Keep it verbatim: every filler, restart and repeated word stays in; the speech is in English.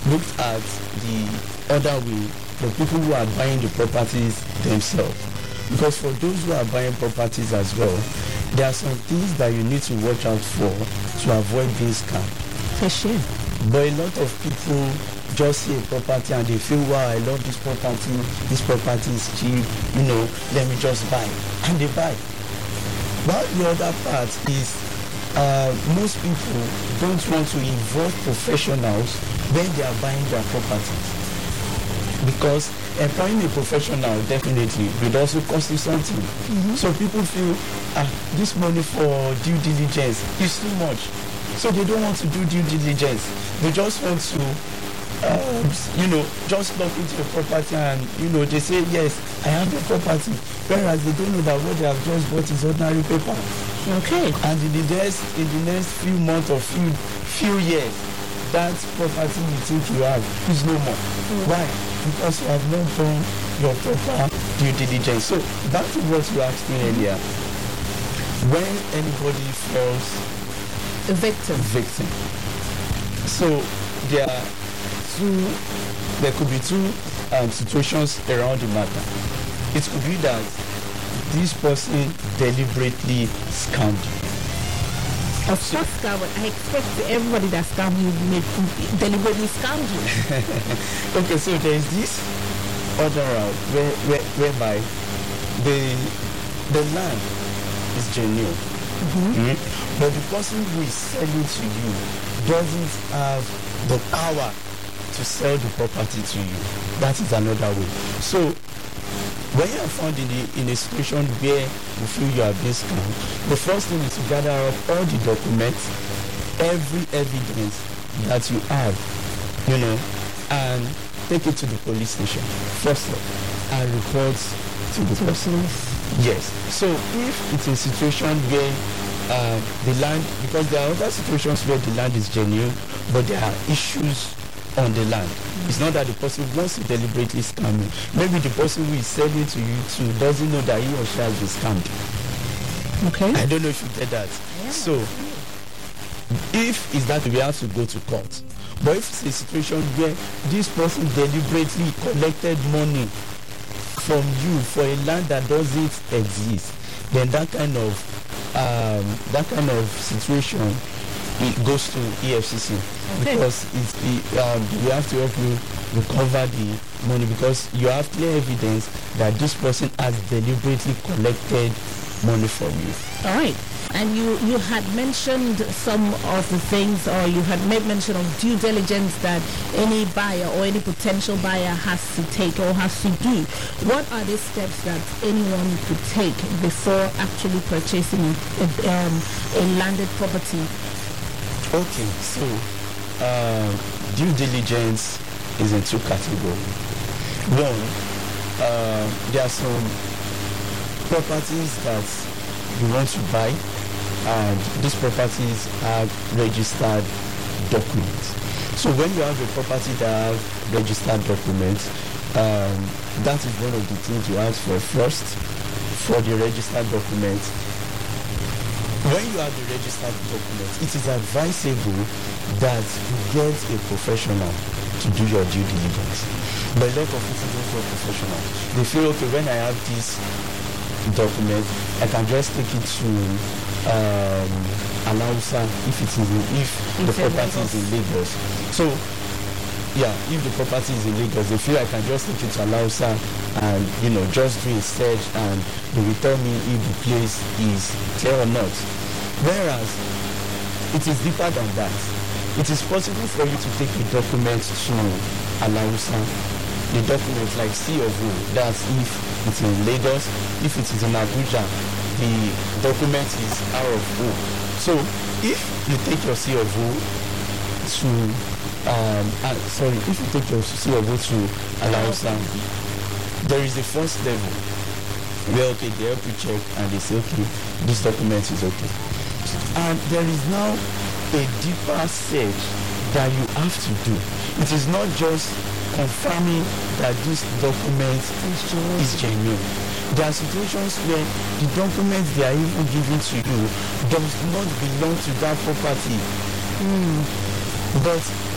looked at the other way, the people who are buying the properties themselves. Because for those who are buying properties as well, there are some things that you need to watch out for to avoid being scammed. For sure. But a lot of people just see a property and they feel, wow, I love this property, this property is cheap, you know, let me just buy. And they buy. But the other part is uh, most people don't want to involve professionals when they are buying their properties. Because employing a professional definitely will also cost you something. Mm-hmm. So people feel, ah, this money for due diligence is too much. So they don't want to do due diligence. They just want to, uh, you know, just look into a property and, you know, they say, yes, I have the property. Whereas they don't know that what they have just bought is ordinary paper. Okay. And in the next, in the next few months or few, few years, that property you think you have is no more. Mm. Why? Because you have not done your proper due diligence. So back to what you asked me earlier. When anybody falls a victim. victim. So there are two, there could be two um, situations around the matter. It could be that this person deliberately scammed you. Of course, scam. I expect everybody that scammed you may deliberately scammed you. Okay, so there is this other route where, where, whereby the the land is genuine. Mm-hmm. Mm-hmm. But the person who is selling to you doesn't have the power to sell the property to you. That is another way. So when you are found in, the, in a situation where you feel you are being scammed, the first thing is to gather up all the documents, every evidence that you have, you know, and take it to the police station first of all, and report to the person. Yes. So if it's a situation where uh, the land, because there are other situations where the land is genuine, but there are issues on the land. Mm-hmm. It's not that the person wants to deliberately scam you. Maybe the person who is selling to you too doesn't know that he or she has been scammed. Okay. I don't know if you get that. Yeah. So if it's that, we have to go to court. But if it's a situation where this person deliberately collected money from you for a land that doesn't exist, then that kind of um, that kind of situation, it goes to E F C C. Okay. Because it's, it, um, we have to help you recover the money because you have clear evidence that this person has deliberately collected money from you. All right. And you, you had mentioned some of the things, or you had made mention of due diligence that any buyer or any potential buyer has to take or has to do. What are the steps that anyone could take before actually purchasing a, um, a landed property? Okay, so uh, due diligence is in two categories. One, uh, there are some properties that you want to buy, and these properties have registered documents. So when you have a property that have registered documents, um, that is one of the things you ask for first, for the registered documents. When you have the registered documents, it is advisable that you get a professional to do your due diligence. But a lot of people don't go professional. They feel, okay, when I have this document, I can just take it to um, Alausa if it is in, if the property is in Lagos. So, yeah, if the property is in Lagos, they feel I can just take it to Alausa and, you know, just do a search and they will tell me if the place is clear or not. Whereas, it is deeper than that. It is possible for you to take the documents to Alausa, the documents like C of O, that's if it's in Lagos. If it is in Abuja, the document is R of O. So if you take your C of O to, um, uh, sorry, if you take your C of O to Alausa, there is a first level where, okay, they help you check and they say, okay, this document is okay. And there is now a deeper search that you have to do. It is not just confirming that this document is genuine. There are situations where the documents they are even giving to you does not belong to that property. Mm. But